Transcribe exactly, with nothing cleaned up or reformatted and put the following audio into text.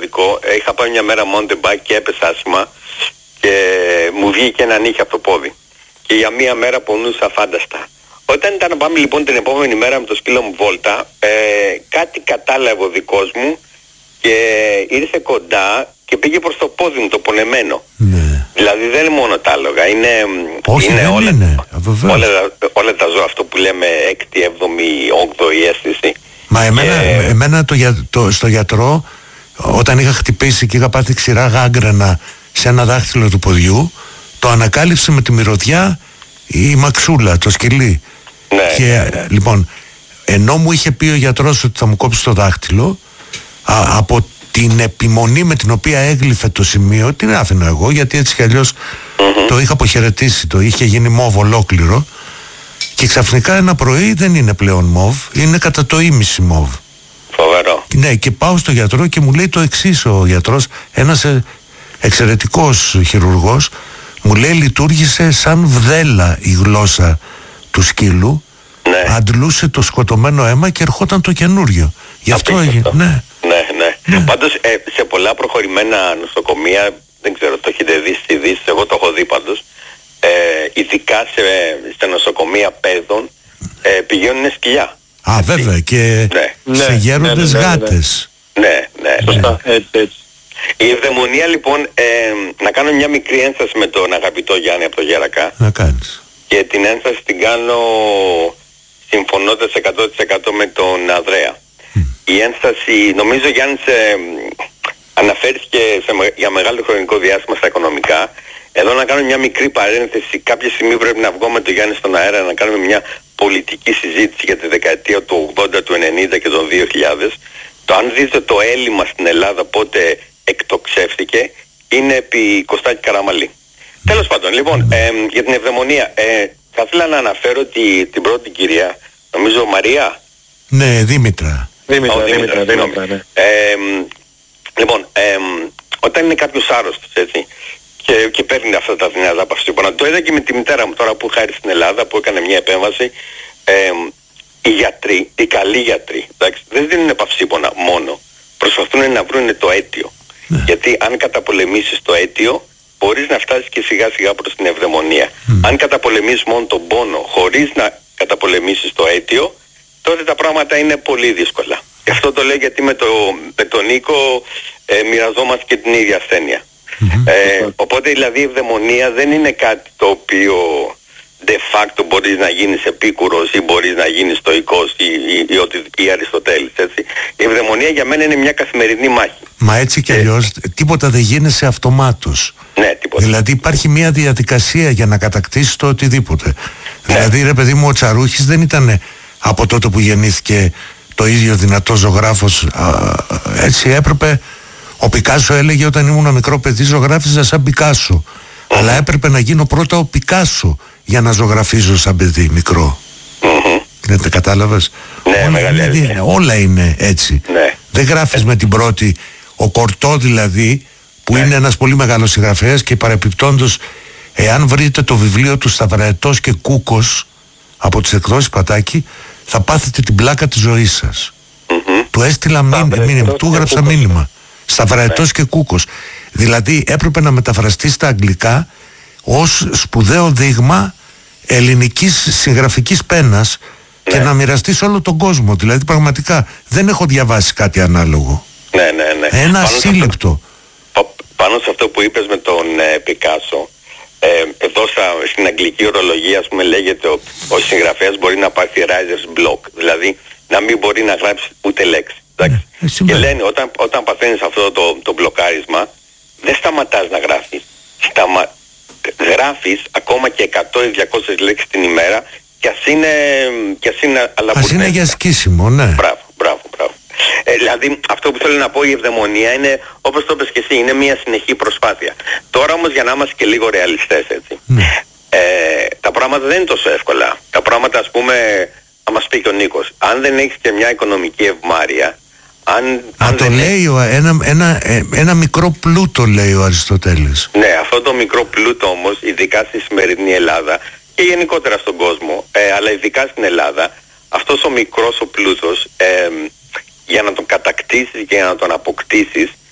περιστατικό. Είχα πάει μια μέρα mountain bike και έπεσα άσχημα και μου βγήκε ένα νύχι από το πόδι. Και για μία μέρα πονούσα φάνταστα. Όταν ήταν να πάμε λοιπόν την επόμενη μέρα με το σκύλο μου βόλτα, ε, κάτι κατάλαβε ο δικός μου και ήρθε κοντά και πήγε προς το πόδι μου το πονεμένο. Ναι. Δηλαδή δεν είναι μόνο τα άλογα, είναι, όχι, είναι, δεν όλα, είναι. Όλα, όλα τα ζώα, αυτό που λέμε έκτη, έβδομη, όγδοη αίσθηση. Μα εμένα, και... εμένα το, το, στο γιατρό, όταν είχα χτυπήσει και είχα πάθει ξηρά γάγκρανα σε ένα δάχτυλο του ποδιού, το ανακάλυψε με τη μυρωδιά η μαξούλα, το σκυλί. Ναι. Και λοιπόν, ενώ μου είχε πει ο γιατρός ότι θα μου κόψει το δάχτυλο, α, από την επιμονή με την οποία έγλυφε το σημείο, την άφηνα εγώ, γιατί έτσι κι αλλιώς mm-hmm. το είχα αποχαιρετήσει, το είχε γίνει μόβ ολόκληρο, και ξαφνικά ένα πρωί δεν είναι πλέον μόβ, είναι κατά το ίμιση μόβ. Φοβερό. Ναι, και πάω στο γιατρό και μου λέει το εξής ο γιατρός, ένας εξαιρετικός χειρουργός, μου λέει λειτουργήσε σαν βδέλα η γλώσσα του σκύλου, ναι. Αντλούσε το σκοτωμένο αίμα και ερχόταν το καινούριο. Γι' αυτό έγινε. Ναι. Ναι, ναι. ναι. Πάντως ε, σε πολλά προχωρημένα νοσοκομεία, δεν ξέρω, το έχετε δει στις ειδήσεις, εγώ το έχω δει πάντως, ε, ειδικά σε, σε νοσοκομεία παιδών ε, πηγαίνουν σκυλιά. Α, έτσι. Βέβαια, και ναι. σε ναι, γέροντες ναι, ναι, ναι, γάτες. Ναι, ναι. Σωστά, ναι. έτσι, έτσι. Η ευδαιμονία λοιπόν, ε, να κάνω μια μικρή ένσταση με τον αγαπητό Γιάννη από το Γέρακα. Να κάνεις. Και την ένσταση την κάνω συμφωνώντας εκατό τοις εκατό με τον Ανδρέα. Mm. Η ένσταση, νομίζω Γιάννης ε, αναφέρθηκε σε, για μεγάλο χρονικό διάστημα στα οικονομικά. Εδώ να κάνω μια μικρή παρένθεση. Κάποια στιγμή πρέπει να βγω με τον Γιάννη στον αέρα να κάνουμε μια πολιτική συζήτηση για τη δεκαετία του ογδόντα, του ενενήντα και των δύο χιλιάδες. Το αν δείτε το έλλειμμα στην Ελλάδα πότε εκτοξεύτηκε είναι επί Κωστάκη Καραμαλή. Mm. Τέλος πάντων, λοιπόν, ε, για την ευδαιμονία, ε, θα ήθελα να αναφέρω ότι την πρώτη κυρία, νομίζω Μαρία. Ναι, Δήμητρα. Δήμητρα, oh, Δήμητρα, Δήμητρα, Δήμητρα, ναι. ε, λοιπόν, ε, όταν είναι κάποιος άρρωστος, έτσι, και, και παίρνει αυτά τα δυνατά παυσίπονα, το είδα και με τη μητέρα μου τώρα που είχα έρθει στην Ελλάδα, που έκανε μια επέμβαση, ε, οι γιατροί, οι καλοί γιατροί, εντάξει, δεν δίνουν παυσίπονα μόνο, προσπαθούν να βρουν το αίτιο. Ναι. Γιατί αν καταπολεμήσεις το αίτιο, μπορείς να φτάσεις και σιγά σιγά προς την ευδαιμονία. Mm. Αν καταπολεμήσεις μόνο τον πόνο χωρίς να καταπολεμήσεις το αίτιο, τότε τα πράγματα είναι πολύ δύσκολα. Γι' αυτό το λέω, γιατί με, το, με τον Νίκο ε, μοιραζόμαστε και την ίδια ασθένεια. Mm-hmm. Ε, οπότε δηλαδή η ευδαιμονία δεν είναι κάτι το οποίο de facto μπορείς να γίνεις επίκουρος ή μπορείς να γίνεις στοικός ή, ή, ή, ή Αριστοτέλης, έτσι. Η ευδαιμονία για μένα είναι μια καθημερινή μάχη. Μα έτσι κι αλλιώς ε, τίποτα δεν γίνεσαι αυτομάτως. Ναι, τίποτα. Δηλαδή υπάρχει μια διαδικασία για να κατακτήσεις το οτιδήποτε. Ναι. Δηλαδή ρε παιδί μου, ο Τσαρούχης δεν ήταν από τότε που γεννήθηκε το ίδιο δυνατό ζωγράφος. Α, έτσι έπρεπε. Ο Πικάσο έλεγε όταν ήμουν μικρό παιδί ζωγράφιζα σαν Πικάσο. Mm-hmm. Αλλά έπρεπε να γίνω πρώτα ο Πικάσο για να ζωγραφίζω σαν παιδί μικρό. Mm-hmm. Δεν τα κατάλαβες? Ναι, όλα, είναι, όλα είναι έτσι. Ναι. Δεν γράφεις με την πρώτη. Ο Κορτό δηλαδή, που ναι. είναι ένας πολύ μεγάλος συγγραφέας, και παρεπιπτόντως, εάν βρείτε το βιβλίο του Σταυραετός και Κούκος από τις εκδόσεις Πατάκη, θα πάθετε την πλάκα της ζωής σας. Mm-hmm. Του έστειλα μήνυμα, του έγραψα μήνυμα. Σταυραετός ναι. και Κούκος. Δηλαδή έπρεπε να μεταφραστεί στα αγγλικά ως σπουδαίο δείγμα ελληνικής συγγραφικής πένας ναι. και να μοιραστεί σε όλο τον κόσμο. Δηλαδή πραγματικά δεν έχω διαβάσει κάτι ανάλογο. Ναι, ναι, ναι. Ένα ασύλληπτο. Πάνω σε αυτό που είπες με τον ε, Πικάσο, ε, εδώ στα, στην αγγλική ορολογία, ας πούμε, λέγεται ότι ο συγγραφέας μπορεί να πάθει writer's block, δηλαδή να μην μπορεί να γράψει ούτε λέξη. Ναι, και λένε όταν, όταν παθαίνεις αυτό το, το μπλοκάρισμα, δεν σταματάς να γράφεις. Σταμα... Γράφεις ακόμα και εκατό ή διακόσιες λέξεις την ημέρα, και ας είναι, και ας είναι αλαμπουρνές. Ας είναι για σκίσιμο, ναι. Μπράβο, μπράβο, μπράβο. Ε, δηλαδή αυτό που θέλω να πω, η ευδαιμονία είναι, όπως το είπες και εσύ, είναι μια συνεχή προσπάθεια. Τώρα όμως, για να είμαστε και λίγο ρεαλιστές, έτσι, ναι. ε, τα πράγματα δεν είναι τόσο εύκολα. Τα πράγματα, ας πούμε, θα μας πει και ο Νίκος, αν δεν έχεις και μια οικονομική ευμάρεια, αν, Μα αν το δεν λέει ο, ένα, ένα, ένα μικρό πλούτο, λέει ο Αριστοτέλης. Ναι, αυτό το μικρό πλούτο όμως, ειδικά στη σημερινή Ελλάδα και γενικότερα στον κόσμο, ε, αλλά ειδικά στην Ελλάδα, αυτός ο μικρός ο πλούτος, ε, για να τον κατακτήσεις και για να τον αποκτήσεις,